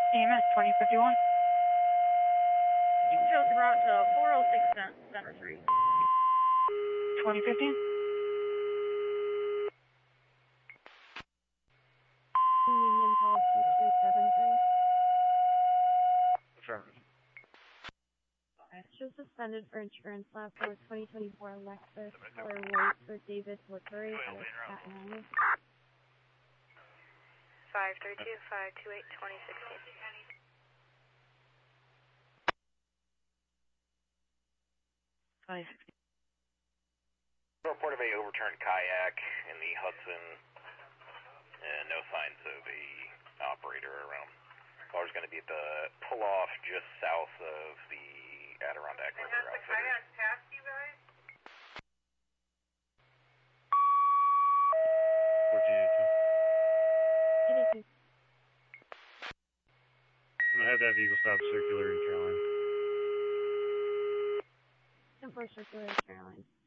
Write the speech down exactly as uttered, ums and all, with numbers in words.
E M S twenty fifty-one. You chose the route to four oh six Center Street. twenty fifteen. Union call two two seven three. Affirmative. Show suspended for insurance lab for twenty twenty-four Lexus color white for David Woodbury out of Staten Island. five three two, five two eight, twenty sixteen. twenty sixteen. Report of a overturned kayak in the Hudson, and no signs of a operator around. Car's going to be at the pull-off just south of the Adirondack River. Has the kayak passed you guys? fourteen eighty-two. eighty-two. I'm gonna have that vehicle stop circular in Caroline. ten four circular Caroline.